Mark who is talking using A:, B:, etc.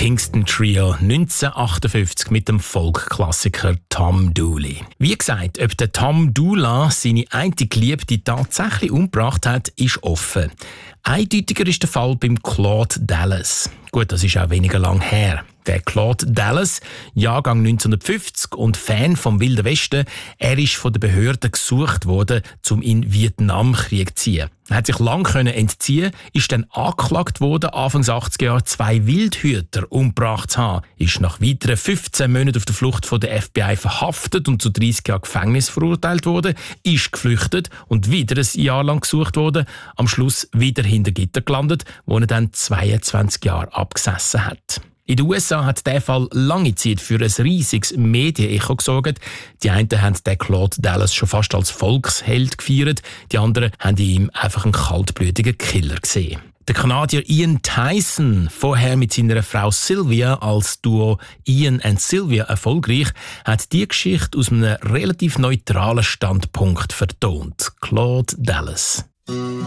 A: Kingston Trio 1958 mit dem Folk-Klassiker Tom Dooley. Wie gesagt, ob der Tom Dooley seine einzige Geliebte tatsächlich umgebracht hat, ist offen. Eindeutiger ist der Fall beim Claude Dallas. Gut, das ist auch weniger lang her. Der Claude Dallas, Jahrgang 1950 und Fan vom Wilden Westen, er ist von den Behörden gesucht worden, um in den Vietnamkrieg zu ziehen. Er hat sich lange entziehen, ist dann angeklagt worden, Anfang 80er Jahre 2 Wildhüter umgebracht zu haben, ist nach weiteren 15 Monaten auf der Flucht von der FBI verhaftet und zu 30 Jahren Gefängnis verurteilt worden, ist geflüchtet und wieder ein Jahr lang gesucht worden, am Schluss wieder hinter Gitter gelandet, wo er dann 22 Jahre abgesessen hat. In den USA hat der Fall lange Zeit für ein riesiges Medienecho gesorgt. Die einen haben den Claude Dallas schon fast als Volksheld gefeiert, die anderen haben in ihm einfach einen kaltblütigen Killer gesehen. Der Kanadier Ian Tyson, vorher mit seiner Frau Sylvia als Duo Ian and Sylvia erfolgreich, hat die Geschichte aus einem relativ neutralen Standpunkt vertont. Claude Dallas.